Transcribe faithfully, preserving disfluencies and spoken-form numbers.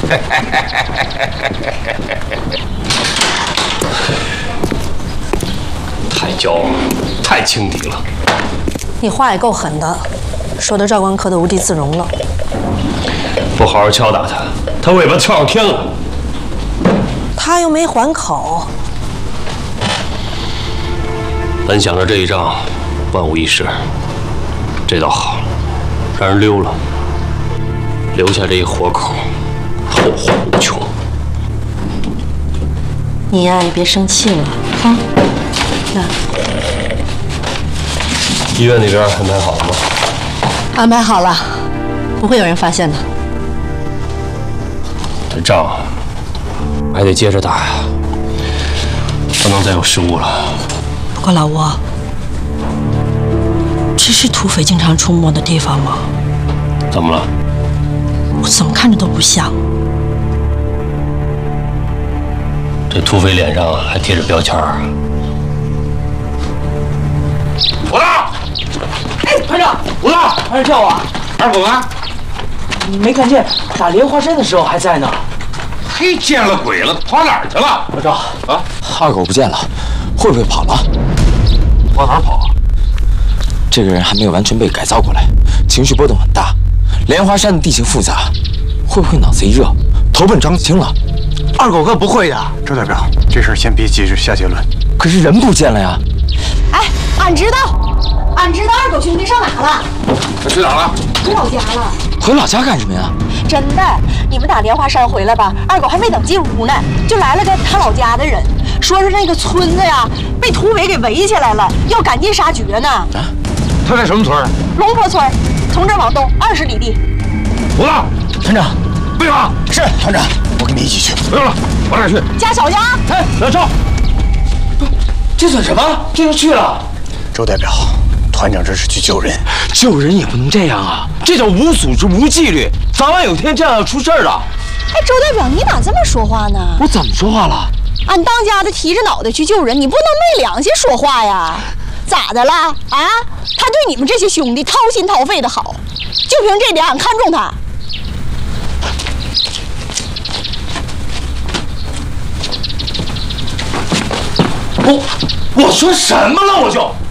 太骄傲，太轻敌了。 你话也够狠的，说的赵关可都无地自容了。 不好好敲打他，他尾巴翘上天了。 他又没还口。 本想着这一仗万无一失，这倒好，让人溜了，留下这一活口，后患无穷。 你呀也别生气了啊。那医院那边安排好了吗？ 安排好了，不会有人发现的。 这仗还得接着打呀，不能再有失误了。 不过老吴，这是土匪经常出没的地方吗？ 怎么了？ 我怎么看着都不像。 这土匪脸上还贴着标签儿。 武大， 哎，团长， 武大， 团长叫我。 二狗呢？ 你没看见打莲花山的时候还在呢。 嘿，见了鬼了，跑哪儿去了？ 老赵啊， 二狗不见了，会不会跑了？ 往哪儿跑？ 这个人还没有完全被改造过来，情绪波动很大。莲花山的地形复杂，会不会脑子一热，投奔张子清了？ 二狗哥不会的，周代表，这事儿先别急着下结论。 可是人不见了呀！ 哎，俺知道，俺知道二狗兄弟上哪了？ 他去哪儿了？ 回老家了。 回老家干什么呀？ 真的，你们打莲花山回来吧，二狗还没等进屋呢，就来了个他老家的人，说是那个村子呀被土匪给围起来了，要赶尽杀绝呢。啊， 他在什么村？ 龙坡村，从这儿往东二十里地。 武大， 团长， 备马。 是团长，我跟你一起去。 不用了，往哪儿去？ 加小鸭。 哎，老赵， 这算什么？这就去了？ 周代表，团长这是去救人， 救人也不能这样啊！这叫无组织、无纪律，早晚有天这样要出事儿的。 哎，周代表，你咋这么说话呢？ 我怎么说话了？ 俺当家的提着脑袋去救人，你不能昧良心说话呀！咋的了啊？他对你们这些兄弟掏心掏肺的好，就凭这点，俺看中他。 我我说什么了？我就